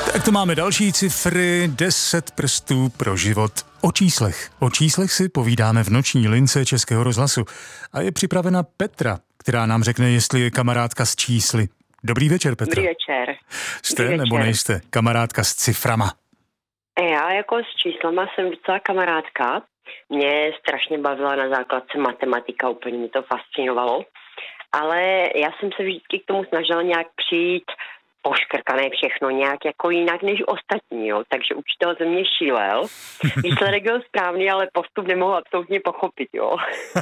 Tak to máme další cifry, 10 prstů pro život. O číslech si povídáme v noční lince Českého rozhlasu. A je připravena Petra, která nám řekne, jestli je kamarádka s čísly. Dobrý večer, Petra. Dobrý večer. Jste nebo nejste kamarádka s ciframa? Já jako s číslama jsem docela kamarádka. Mě strašně bavila na základce matematika, úplně mi to fascinovalo. Ale já jsem se vždycky k tomu snažila nějak přijít poškrkané všechno, nějak jako jinak než ostatní, jo. Takže učitel ze mě šílel. Výsledek byl správný, ale postup nemohl absolutně pochopit, jo.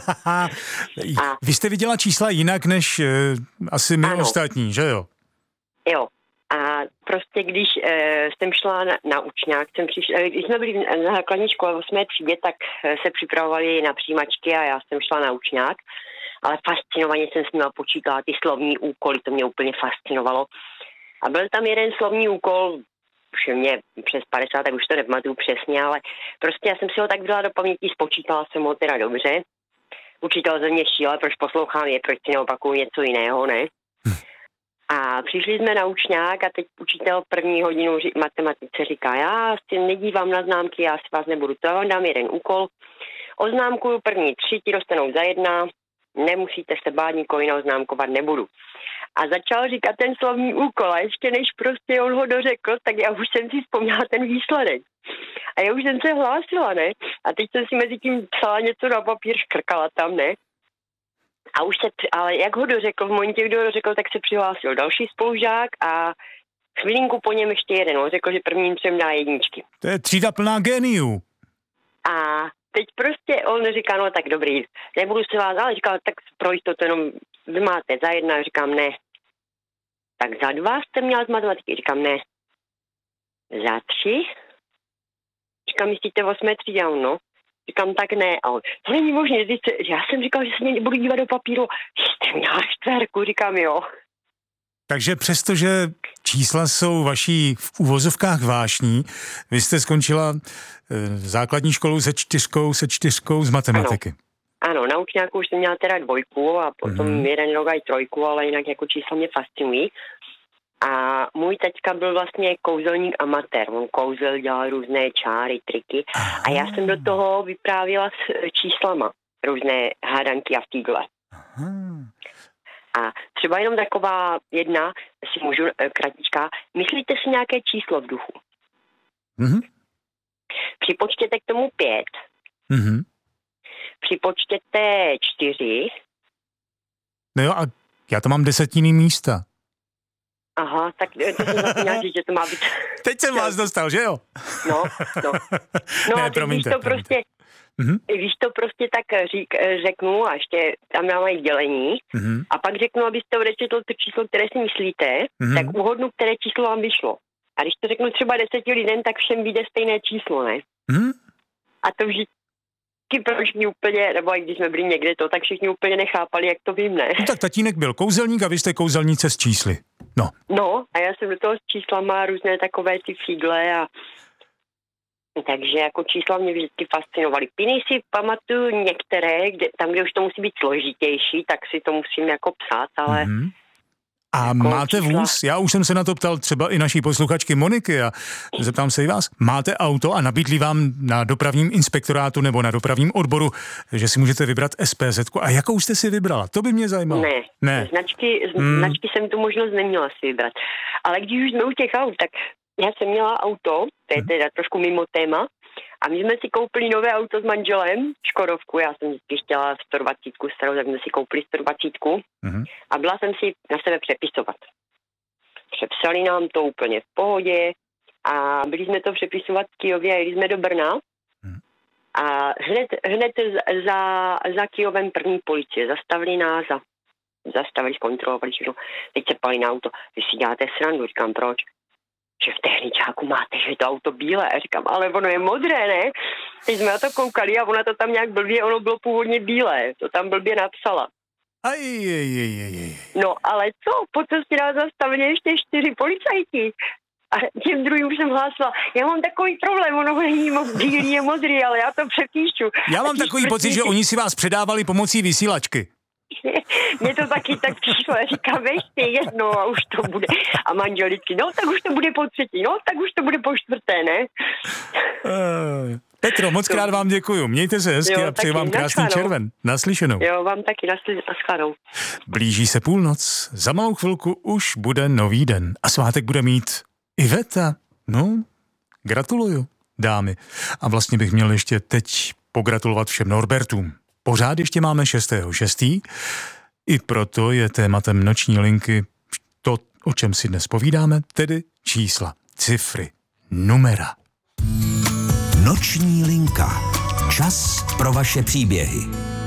Vy jste viděla čísla jinak než asi my ostatní, že jo? Jo. A prostě když jsem šla na učňák, když jsme byli na základní škole v 8. třídě, tak se připravovali na přijímačky a já jsem šla na učňák. Ale fascinovaně jsem s nima počítala ty slovní úkoly, to mě úplně fascinovalo. A byl tam jeden slovní úkol, už je mě přes 50, tak už to nepamatuju přesně, ale prostě já jsem si ho tak byla do paměti, spočítala jsem ho teda dobře. Učitel ze mě šíle, proč poslouchám je, proč si neopakuju něco jiného, ne? A přišli jsme na učňák a teď učitel první hodinu matematice říká, já si nedívám na známky, já si vás nebudu, to vám dám jeden úkol. Oznámkuju první 3, ti dostanou za 1, nemusíte se bát, nikoho jiného známkovat nebudu. A začal říkat ten slovní úkol a ještě než prostě on ho dořekl, tak já už jsem si vzpomněla ten výsledek. A já už jsem se hlásila, ne? A teď jsem si mezi tím psala něco na papír, škrkala tam, ne? A už ale jak ho dořekl, v momentě, kdy ho dořekl, tak se přihlásil další spolužák a chvilinku po něm ještě jeden. On řekl, že prvním 3 dá jedničky. To je třída plná géniů. A teď prostě on říká, no tak dobrý, nebudu se vás, ale říkal, tak pro jistotu jenom vy máte za 1, říkám ne. Tak za 2 jste měl z matematiky, říkám ne. Za 3? Říkám, myslíte v 8. třídě, no. Říkám, tak ne. A on, to není možné, já jsem říkal, že se nebudu dívat do papíru. Jste měla 4, říkám jo. Takže přestože čísla jsou vaší v uvozovkách vášní, vy jste skončila základní školu se 4 z matematiky. Ano, na učňáku už jsem měla teda 2 a potom jeden rok aj 3, ale jinak jako čísla mě fascinují. A můj taťka byl vlastně kouzelník amatér. On kouzel, dělal různé čáry, triky. A já jsem do toho vyprávěla s číslama. Různé hádanky a fígle. A třeba jenom taková jedna, si můžu kratička. Myslíte si nějaké číslo v duchu? Připočtěte k tomu 5. Připočtěte 4. No jo, a já to mám desetinný místa. Aha, tak to jsem zapomněla říct, že to má být... Teď jsem vás dostal, že jo? No. Ne, a promiňte. Když to prostě tak řeknu a ještě tam mají dělení a pak řeknu, abyste odečetl to číslo, které si myslíte, tak uhodnu, které číslo vám vyšlo. A když to řeknu třeba 10 lidem, tak všem vyjde stejné číslo, ne? A to vždycky proč mě úplně, nebo i když jsme byli někde to, tak všichni úplně nechápali, jak to vím, ne? No tak tatínek byl kouzelník a vy jste kouzelnice s čísly. No, a já jsem do toho s číslama různé takové ty fígle a takže jako čísla mě vždycky fascinovaly. Piny si pamatuju některé, kde už to musí být složitější, tak si to musím jako psát, ale... A jako máte vůz? Já už jsem se na to ptal třeba i naší posluchačky Moniky a zeptám se i vás. Máte auto a nabídli vám na dopravním inspektorátu nebo na dopravním odboru, že si můžete vybrat SPZ-ku. A jakou jste si vybrala? To by mě zajímalo. Ne. Značky jsem tu možnost neměla si vybrat. Ale když už jsme u těch aut, tak já jsem měla auto, to je teda trošku mimo téma, a my jsme si koupili nové auto s manželem, Škodovku, já jsem vždycky chtěla 120 starou, tak jsme si koupili 120 a byla jsem si na sebe přepisovat. Přepsali nám to úplně v pohodě a byli jsme to přepisovat v Kyjově a jeli jsme do Brna a hned za Kyjovem první policie zastavili nás a zkontrolovali všechno. Teď se pali na auto, vy si děláte srandu, říkám proč? Že v techničáku máte, že je to auto bílé. A říkám, ale ono je modré, ne? Teď jsme na to koukali a ona to tam nějak blbě, ono bylo původně bílé. To tam blbě napsala. No, ale co? Po cestě nás zastavili ještě 4 policajti. A těm druhým už jsem hlásila, já mám takový problém, ono není moc bílý, je modrý, ale já to přepíšu. Já mám takový pocit, že oni si vás předávali pomocí vysílačky. Mně to taky tak přišlo, já říkám, ještě jedno a už to bude. A manželičky, no tak už to bude po třetí, no tak už to bude po čtvrté, ne? Petro, moc krát vám děkuju. Mějte se hezky a přeji vám krásný červen. Naslyšenou. Jo, vám taky naschledanou. Blíží se půlnoc, za malou chvilku už bude nový den a svátek bude mít Iveta. No, gratuluju, dámy. A vlastně bych měl ještě teď pogratulovat všem Norbertům. Pořád ještě máme 6.6. I proto je tématem noční linky to, o čem si dnes povídáme, tedy čísla, cifry, numera. Noční linka. Čas pro vaše příběhy.